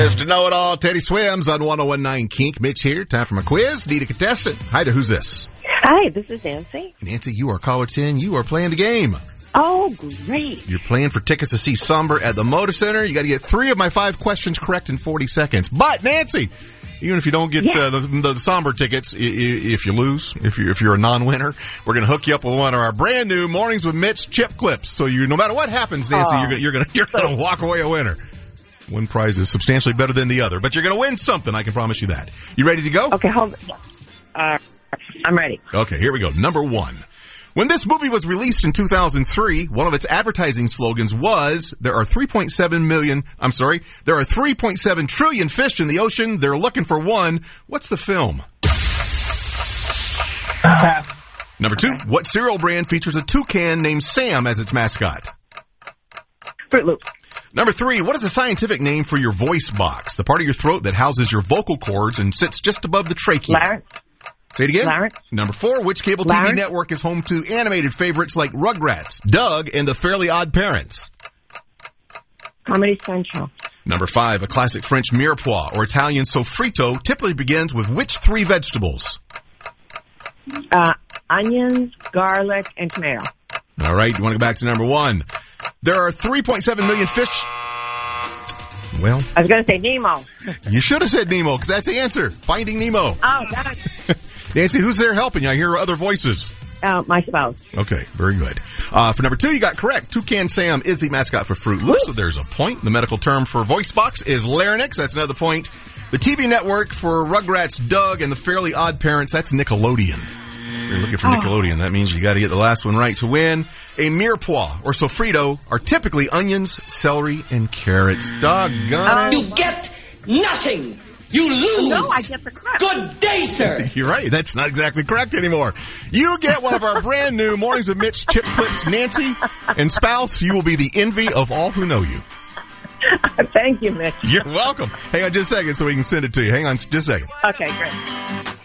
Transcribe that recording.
Mr. Know-It-All, Teddy Swims on 101.9 Kink. Mitch here. Time for my quiz. Need a contestant. Hi there, who's this? Hi, this is Nancy. Nancy, you are caller 10. You are playing the game. Oh, great. You're playing for tickets to see Somber at the Moda Center. You got to get 3 of my 5 questions correct in 40 seconds. But, Nancy, even if you don't get the Somber tickets, if you lose, if you're a non-winner, we're going to hook you up with one of our brand new Mornings with Mitch chip clips. So no matter what happens, Nancy, you're going to walk away a winner. One prize is substantially better than the other, but you're going to win something. I can promise you that. You ready to go? Okay, hold on. I'm ready. Okay, here we go. Number 1. When this movie was released in 2003, one of its advertising slogans was, there are 3.7 trillion fish in the ocean. They're looking for one. What's the film? Number 2. What cereal brand features a toucan named Sam as its mascot? Fruit Loops. Number 3, what is the scientific name for your voice box? The part of your throat that houses your vocal cords and sits just above the trachea. Larynx. Say it again. Larynx. Number 4, which cable TV network is home to animated favorites like Rugrats, Doug, and the Fairly Odd Parents? Comedy Central. Number 5, a classic French mirepoix or Italian sofrito typically begins with which 3 vegetables? Onions, garlic, and tomato. All right, you want to go back to number 1. There are 3.7 million fish. Well, I was going to say Nemo. You should have said Nemo, because that's the answer. Finding Nemo. Oh, God. Nancy, who's there helping you? I hear other voices. My spouse. Okay, very good. For number 2, you got correct. Toucan Sam is the mascot for Fruit Loops, so there's a point. The medical term for voice box is larynx. That's another point. The TV network for Rugrats, Doug, and the Fairly Odd Parents, that's Nickelodeon. You're looking for Nickelodeon. That means you got to get the last one right to win. A mirepoix or sofrito are typically onions, celery, and carrots. Doggone it. You get nothing. You lose. No, I get the correct. Good day, sir. You're right. That's not exactly correct anymore. You get one of our brand new Mornings with Mitch chip clips. Nancy and spouse, you will be the envy of all who know you. Thank you, Mitch. You're welcome. Hang on just a second so we can send it to you. Hang on just a second. Okay, great.